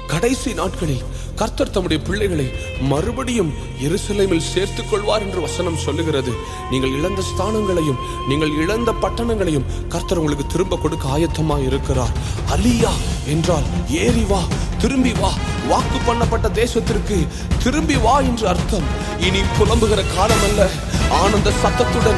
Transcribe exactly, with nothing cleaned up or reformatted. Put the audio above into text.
கடைசி நாட்களில் கர்த்தர் தம்முடைய பிள்ளைகளை மறுபடியும் எருசலேமில் சேர்த்துக் கொள்வார் என்று வசனம் சொல்லுகிறது. நீங்கள் இழந்த ஸ்தானங்களையும் நீங்கள் இழந்த பட்டணங்களையும் கர்த்தர் உங்களுக்கு திரும்ப கொடுக்க ஆயத்தமாய் இருக்கிறார். அலியா என்றால் ஏறி வா, திரும்பி வா, வாக்கு பண்ணப்பட்ட தேசத்திற்கு திரும்பி வா என்று அர்த்தம். இனி புலம்புகிற காலம் அல்ல, ஆனந்த சத்தத்துடன்